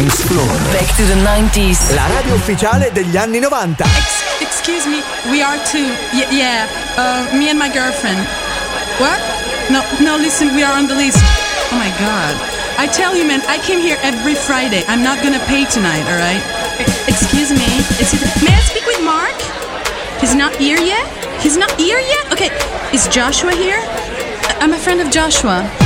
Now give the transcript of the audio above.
Dance Floor. Back to the 90s. La radio ufficiale degli anni 90. Excuse me, we are too. Me and my girlfriend. What? No, listen, we are on the list. Oh my god. I tell you, man, I came here every Friday. I'm not gonna pay tonight, alright? Excuse me. May I speak with Mark? He's not here yet? Okay, is Joshua here? I'm a friend of Joshua.